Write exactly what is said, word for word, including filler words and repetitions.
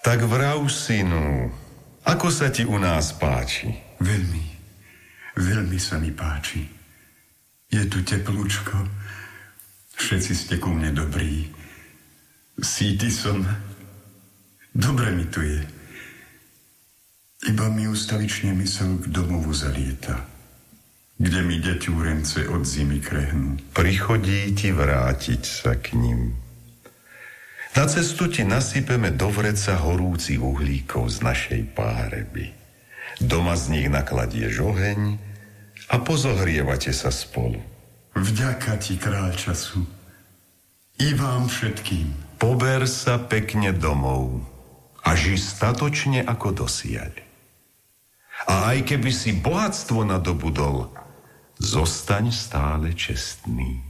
Tak vrav, synu, ako sa ti u nás páči? Veľmi, veľmi sa mi páči. Je tu teplúčko, všetci ste ku mne dobrí. Síty som, dobre mi tu je. Iba mi ustavične mysel k domovu zalieta, kde mi deťúrence od zimy krehnú. Prichodí ti vrátiť sa k nim. Na cestu ti nasypeme do vreca horúcich uhlíkov z našej páreby. Doma z nich nakladieš oheň a pozohrievate sa spolu. Vďaka ti, kráľ času, i vám všetkým. Pober sa pekne domov a ži statočne ako dosiaľ. A aj keby si bohatstvo nadobudol, zostaň stále čestný.